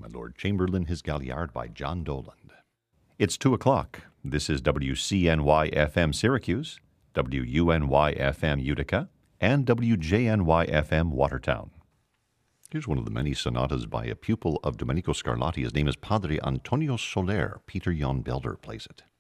My Lord Chamberlain, His Galliard by John Doland. It's 2 o'clock. This is WCNY-FM Syracuse, WUNY-FM Utica, and WJNY-FM Watertown. Here's one of the many sonatas by a pupil of Domenico Scarlatti. His name is Padre Antonio Soler. Peter Jan Belder plays it.